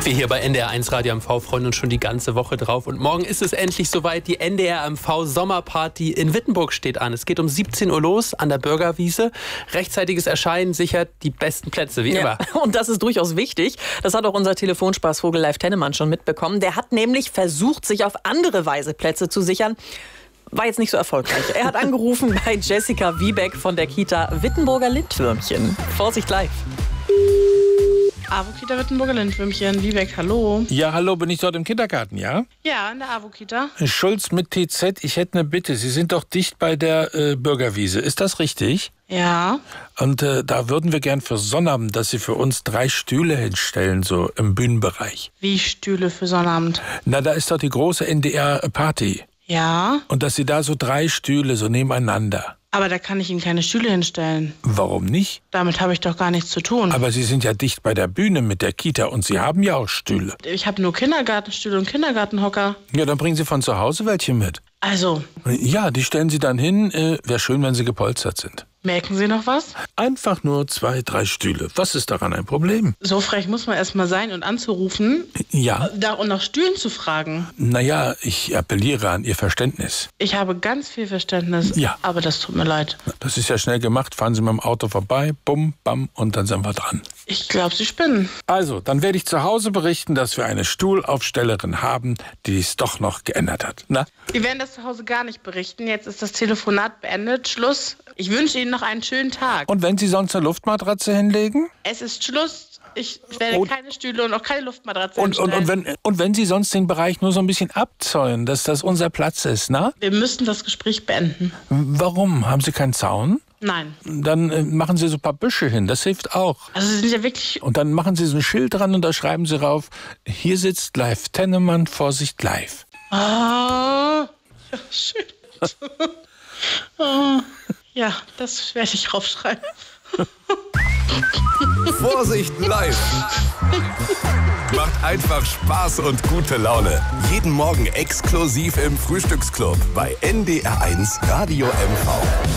Wir hier bei NDR1 Radio MV freuen uns schon die ganze Woche drauf. Und morgen ist es endlich soweit. Die NDR MV Sommerparty in Wittenburg steht an. Es geht um 17 Uhr los an der Bürgerwiese. Rechtzeitiges Erscheinen sichert die besten Plätze, wie immer. Und das ist durchaus wichtig. Das hat auch unser Telefonspaßvogel Live Tennemann schon mitbekommen. Der hat nämlich versucht, sich auf andere Weise Plätze zu sichern. War jetzt nicht so erfolgreich. Er hat angerufen bei Jessica Wiebeck von der Kita Wittenburger Lindwürmchen. Vorsicht live. AWO-Kita Wittenburger Lindwürmchen, Wiebeck, hallo. Ja, hallo, bin ich dort im Kindergarten, ja? Ja, in der AWO-Kita. Schulz mit TZ, ich hätte eine Bitte. Sie sind doch dicht bei der Bürgerwiese, ist das richtig? Ja. Und da würden wir gern für Sonnabend, dass Sie für uns 3 Stühle hinstellen, so im Bühnenbereich. Wie Stühle für Sonnabend? Na, da ist doch die große NDR-Party. Ja. Und dass Sie da so 3 Stühle so nebeneinander. Aber da kann ich Ihnen keine Stühle hinstellen. Warum nicht? Damit habe ich doch gar nichts zu tun. Aber Sie sind ja dicht bei der Bühne mit der Kita und Sie haben ja auch Stühle. Ich habe nur Kindergartenstühle und Kindergartenhocker. Ja, dann bringen Sie von zu Hause welche mit. Also, Ja, die stellen Sie dann hin. Wäre schön, wenn sie gepolstert sind. merken Sie noch was? Einfach nur 2, 3 Stühle. Was ist daran ein Problem? So frech muss man erst mal sein und anzurufen, Ja, da und nach Stühlen zu fragen. naja, ich appelliere an Ihr Verständnis. Ich habe ganz viel Verständnis, Ja. aber das tut mir leid. Das ist ja schnell gemacht. Fahren Sie mit dem Auto vorbei, bum, bam, und dann sind wir dran. Ich glaube, Sie spinnen. Also, dann werde ich zu Hause berichten, dass wir eine Stuhlaufstellerin haben, die es doch noch geändert hat. Na? Wir werden das zu Hause gar nicht berichten. Jetzt ist das Telefonat beendet. Schluss. Ich wünsche Ihnen noch einen schönen Tag. Und wenn Sie sonst eine Luftmatratze hinlegen? Es ist Schluss. Ich werde Und- keine Stühle und auch keine Luftmatratze Und hinstellen. wenn Sie sonst den Bereich nur so ein bisschen abzäunen, dass das unser Platz ist, na? Wir müssen das Gespräch beenden. Warum? Haben Sie keinen Zaun? Nein. Dann machen Sie so ein paar Büsche hin, das hilft auch. Also Sie sind ja wirklich... Und dann machen Sie so ein Schild dran und da schreiben Sie rauf, hier sitzt Live Tennemann, Vorsicht live. Ah, ja, schön. Ah, ja, das werde ich raufschreiben. Vorsicht live! Macht einfach Spaß und gute Laune. Jeden Morgen exklusiv im Frühstücksclub bei NDR1 Radio MV.